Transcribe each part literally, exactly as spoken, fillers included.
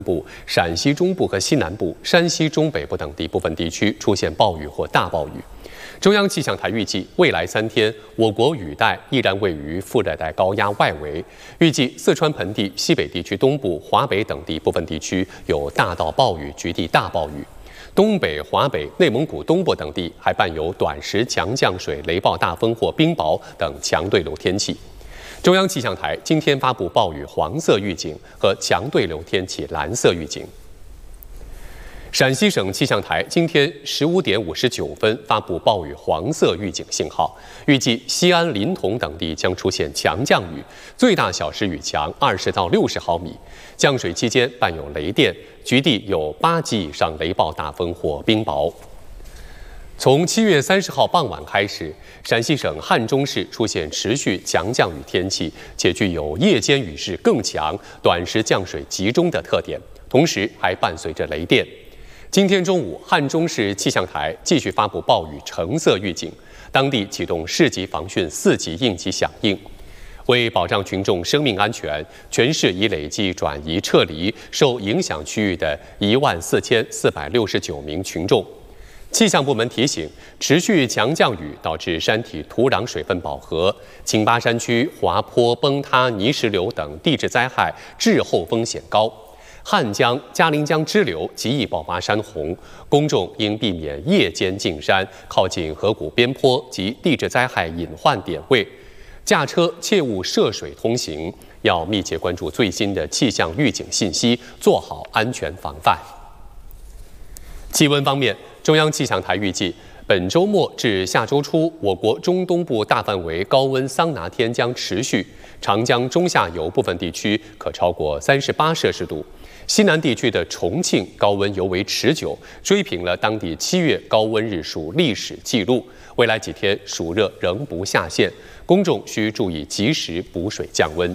部、陕西中部和西南部、山西中北部等地部分地区出现暴雨或大暴雨。中央气象台预计，未来三天，我国雨带依然位于副热带高压外围，预计四川盆地、西北地区东部、华北等地部分地区有大到暴雨、局地大暴雨。东北、华北、内蒙古东部等地还伴有短时强降水、雷暴大风或冰雹等强对流天气。中央气象台今天发布暴雨黄色预警和强对流天气蓝色预警。陕西省气象台今天十五点五十九分发布暴雨黄色预警信号，预计西安、临潼等地将出现强降雨，最大小时雨强二十到六十毫米，降水期间伴有雷电，局地有八级以上雷暴大风或冰雹。从七月三十号傍晚开始，陕西省汉中市出现持续强降雨天气，且具有夜间雨势更强、短时降水集中的特点，同时还伴随着雷电。今天中午，汉中市气象台继续发布暴雨橙色预警，当地启动市级防汛四级应急响应。为保障群众生命安全，全市已累计转移撤离受影响区域的一万四千四百六十九名群众。气象部门提醒，持续强降雨导致山体土壤水分饱和，青巴山区滑坡、崩塌、泥石流等地质灾害滞后风险高。汉江、嘉陵江支流极易爆发山洪，公众应避免夜间进山，靠近河谷边坡及地质灾害隐患点位。驾车切勿涉水通行，要密切关注最新的气象预警信息，做好安全防范。气温方面，中央气象台预计，本周末至下周初，我国中东部大范围高温桑拿天将持续，长江中下游部分地区可超过三十八摄氏度。西南地区的重庆高温尤为持久，追平了当地七月高温日数历史记录。未来几天暑热仍不下线，公众需注意及时补水降温。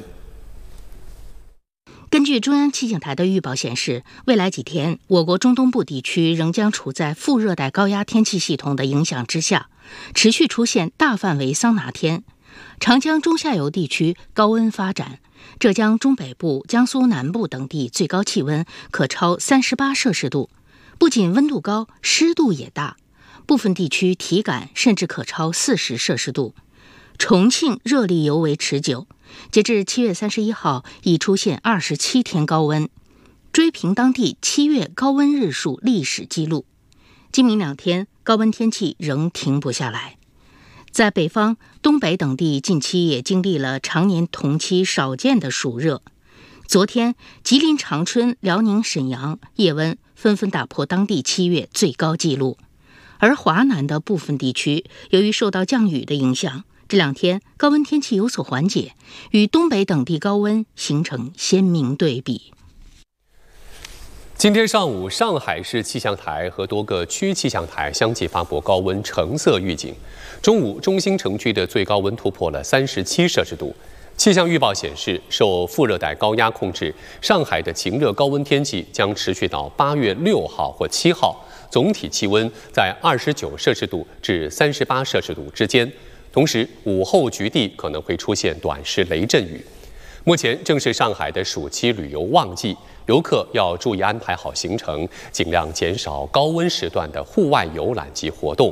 根据中央气象台的预报显示，未来几天，我国中东部地区仍将处在副热带高压天气系统的影响之下，持续出现大范围桑拿天。长江中下游地区高温发展，浙江中北部、江苏南部等地最高气温可超三十八摄氏度，不仅温度高，湿度也大，部分地区体感甚至可超四十摄氏度。重庆热力尤为持久，截至七月三十一号，已出现二十七天高温，追平当地七月高温日数历史记录。今明两天，高温天气仍停不下来。在北方、东北等地，近期也经历了常年同期少见的暑热。昨天，吉林长春、辽宁沈阳夜温纷纷打破当地七月最高纪录，而华南的部分地区由于受到降雨的影响，这两天高温天气有所缓解，与东北等地高温形成鲜明对比。 今天上午，上海市气象台和多个区气象台相继发布高温橙色预警。中午，中心城区的最高温突破了三十七摄氏度。气象预报显示，受副热带高压控制，上海的晴热高温天气将持续到八月六号或七号，总体气温在二十九摄氏度至三十八摄氏度之间。同时，午后局地可能会出现短时雷阵雨。目前正是上海的暑期旅游旺季，游客要注意安排好行程，尽量减少高温时段的户外游览及活动。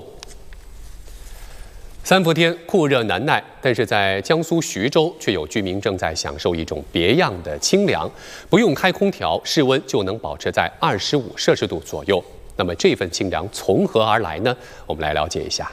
三伏天酷热难耐，但是在江苏徐州，却有居民正在享受一种别样的清凉，不用开空调，室温就能保持在二十五摄氏度左右。那么这份清凉从何而来呢？我们来了解一下。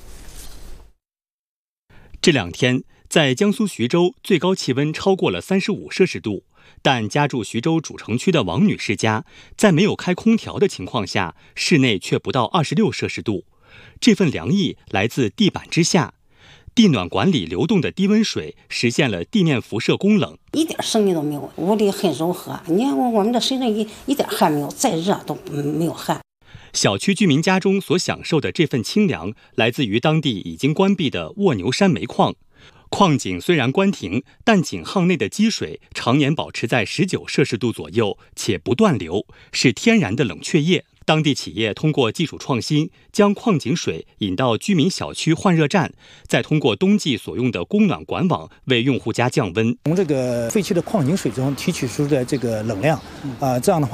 这两天，在江苏徐州，最高气温超过了三十五摄氏度，但家住徐州主城区的王女士家，在没有开空调的情况下，室内却不到二十六摄氏度。这份凉意来自地板之下，地暖管里流动的低温水实现了地面辐射供冷， 一点声音都没有，屋里很柔和。你看我们这身上一一点汗没有，再热都没有汗。 小区居民家中所享受的这份清凉，来自于当地已经关闭的卧牛山煤矿。矿井虽然关停，但井항内的积水常年保持在十九摄氏度左右，且不断流，是天然的冷却液。当地企业通过技术创新，将矿井水引到居民小区换热站，再通过冬季所用的供暖管网为用户家降温。 从这个废弃的矿井水中提取出的这个冷量，啊、呃，这样的话。